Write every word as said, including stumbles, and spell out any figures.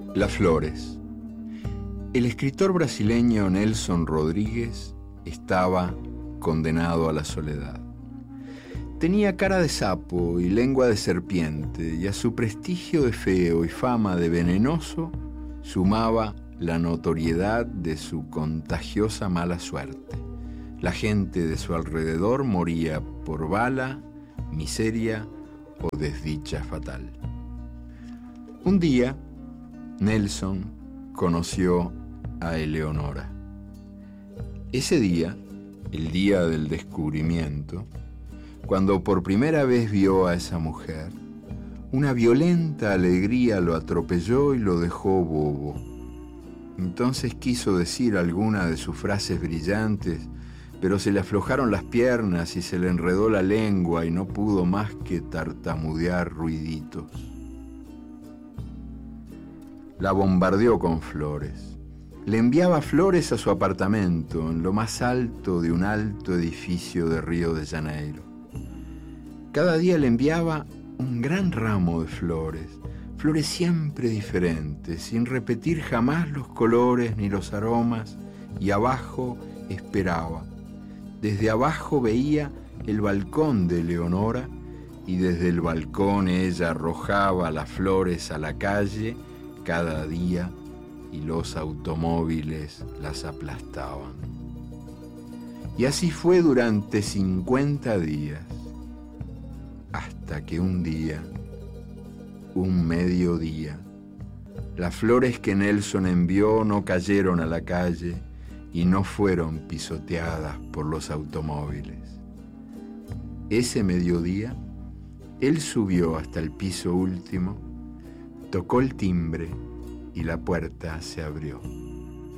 Las flores. El escritor brasileño Nelson Rodríguez estaba condenado a la soledad. Tenía cara de sapo y lengua de serpiente, y a su prestigio de feo y fama de venenoso sumaba la notoriedad de su contagiosa mala suerte. La gente de su alrededor moría por bala, miseria o desdicha fatal. Un día, Nelson conoció a Eleonora. Ese día, el día del descubrimiento, cuando por primera vez vio a esa mujer, una violenta alegría lo atropelló y lo dejó bobo. Entonces quiso decir alguna de sus frases brillantes, pero se le aflojaron las piernas y se le enredó la lengua y no pudo más que tartamudear ruiditos. La bombardeó con flores. Le enviaba flores a su apartamento, en lo más alto de un alto edificio de Río de Janeiro. Cada día le enviaba un gran ramo de flores, flores siempre diferentes, sin repetir jamás los colores ni los aromas, y abajo esperaba. Desde abajo veía el balcón de Eleonora, y desde el balcón ella arrojaba las flores a la calle cada día, y los automóviles las aplastaban. Y así fue durante cincuenta días, hasta que un día, un mediodía, las flores que Nelson envió no cayeron a la calle y no fueron pisoteadas por los automóviles. Ese mediodía, él subió hasta el piso último, tocó el timbre y la puerta se abrió.